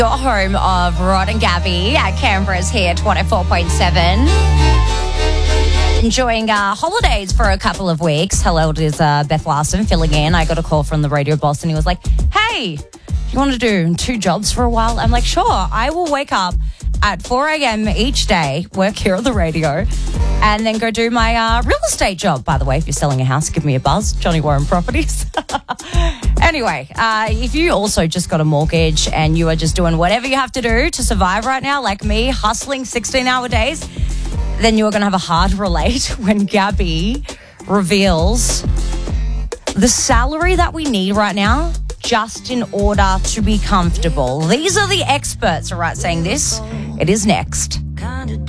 Your home of Rod and Gabby at Canberra's here, 24.7. Enjoying holidays for a couple of weeks. Hello, it is Beth Larson filling in. I got a call from the radio boss and he was like, hey, you want to do 2 jobs for a while? I'm like, sure. I will wake up at 4 a.m. each day, work here on the radio, and then go do my real estate job. By the way, if you're selling a house, give me a buzz. Johnny Warren Properties. Anyway, if you also just got a mortgage and you are just doing whatever you have to do to survive right now, like me, hustling 16-hour days, then you are going to have a hard relate when Gabby reveals the salary that we need right now just in order to be comfortable. These are the experts, all right, saying this. It is next.